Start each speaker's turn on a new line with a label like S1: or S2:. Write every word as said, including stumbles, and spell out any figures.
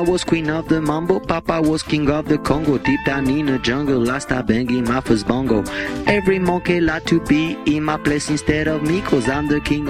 S1: Mama was queen of the mambo, Papa was king of the Congo. Deep down in the jungle, I started banging my first bongo. Every monkey like to be in my place instead of me, cause I'm the king